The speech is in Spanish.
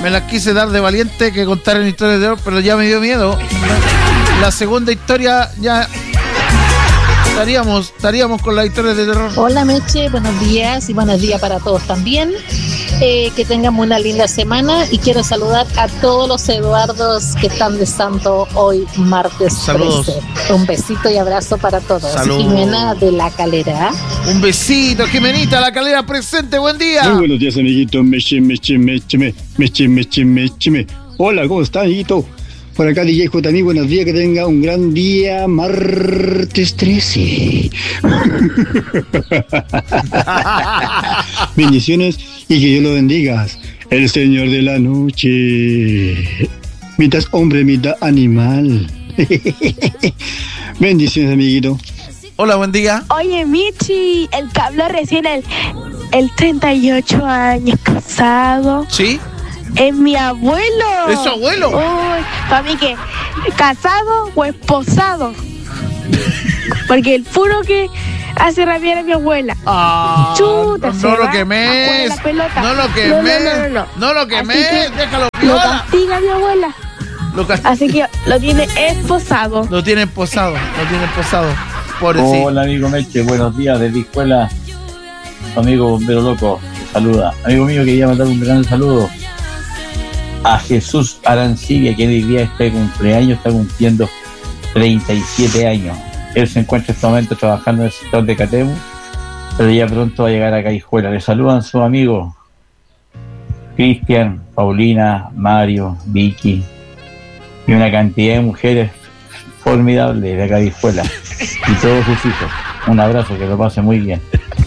me las quise dar de valiente que contar en historias de terror, pero ya me dio miedo. La segunda historia ya estaríamos con las historias de terror. Hola Meche, buenos días y buenos días para todos también. Que tengamos una linda semana y quiero saludar a todos los Eduardos que están de santo hoy martes. Saludos. 13. Un besito y abrazo para todos. Saludos. Jimena de La Calera. Un besito, Jimenita, La Calera presente, buen día. Muy buenos días, amiguito. Meche. Hola, ¿cómo está, amiguito? Por acá, DJ J. Buenos días, que tenga un gran día, martes 13. Bendiciones y que Dios lo bendiga. El Señor de la noche. Mitad hombre, mitad animal. Bendiciones, amiguito. Hola, buen día. Oye, Michi, el que habló recién, el 38 años casado. ¿Sí? Es mi abuelo. ¿Es su abuelo? Uy, para mí que casado o esposado. Porque el puro que hace rabiar a mi abuela. Chuta, no lo quemes. No lo quemes. No lo quemes. Déjalo Lo piola. castiga mi abuela. Así que lo tiene esposado. Lo tiene esposado. Pobrecito. Hola, amigo Meche, buenos días desde escuela. Tu amigo Bombero Loco, te saluda. Amigo mío, quería mandar un gran saludo a Jesús Arancibia, que hoy día está de cumpleaños, está cumpliendo 37 años. Él se encuentra en este momento trabajando en el sector de Catemu, pero ya pronto va a llegar a Caijuela. Le saludan sus amigos Cristian, Paulina, Mario, Vicky y una cantidad de mujeres formidables de Caijuela y todos sus hijos. Un abrazo, que lo pase muy bien.